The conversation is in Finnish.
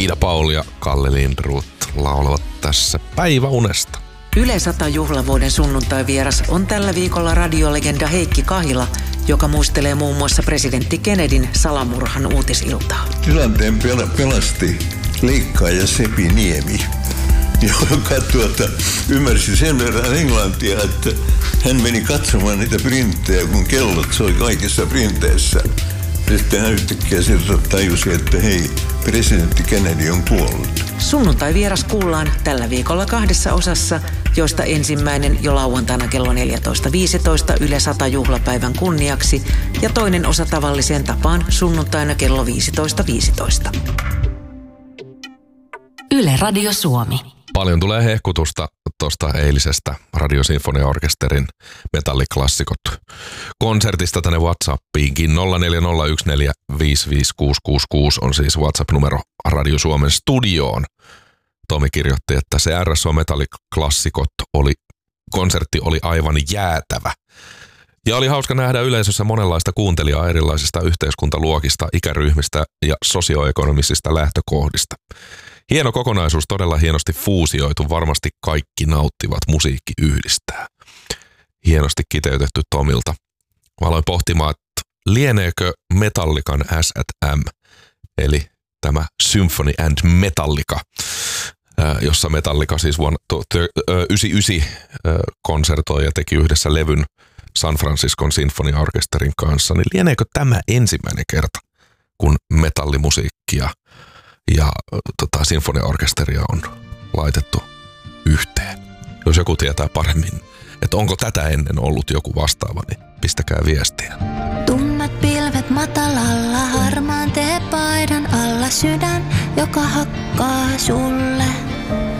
Iida Paul ja Kalle Lindroth laulavat tässä päiväunesta. Yle 100 juhlavuoden sunnuntai-vieras on tällä viikolla radiolegenda Heikki Kahila, joka muistelee muun muassa presidentti Kennedyn salamurhan uutisiltaa. Tilanteen pelasti leikkaaja Sepi Niemi, joka ymmärsi sen verran englantia, että hän meni katsomaan niitä printtejä, kun kellot soi kaikissa printeissä. Sitten hän yhtäkkiä sieltä tajusi, että hei, presidentti Kennedy on kuollut. Sunnuntai-vieras kuullaan tällä viikolla 2 osassa, joista ensimmäinen jo lauantaina kello 14.15 Yle 100 juhlapäivän kunniaksi ja toinen osa tavalliseen tapaan sunnuntaina kello 15.15. Yle Radio Suomi. Paljon tulee hehkutusta tuosta eilisestä Radiosinfoniaorkesterin metalliklassikot konsertista tänne WhatsAppiinkin. 0401455666 on siis WhatsApp-numero Radio Suomen studioon. Tomi kirjoitti, että se RSO metalliklassikot konsertti oli aivan jäätävä. Ja oli hauska nähdä yleisössä monenlaista kuuntelijaa erilaisista yhteiskuntaluokista, ikäryhmistä ja sosioekonomisista lähtökohdista. Hieno kokonaisuus, todella hienosti fuusioitu, varmasti kaikki nauttivat, musiikki yhdistää. Hienosti kiteytetty Tomilta. Mä aloin pohtimaan, että lieneekö Metallican S&M, eli tämä Symphony and Metallica, jossa Metallica siis vuonna 1999 konsertoi ja teki yhdessä levyn San Franciscon Sinfoniaorkesterin kanssa, niin lieneekö tämä ensimmäinen kerta, kun metallimusiikkia ja sinfoniaorkesteria on laitettu yhteen. Jos joku tietää paremmin, että onko tätä ennen ollut joku vastaava, niin pistäkää viestiä. Tummat pilvet matalalla, harmaan teepaidan alla sydän, joka hakkaa sulle.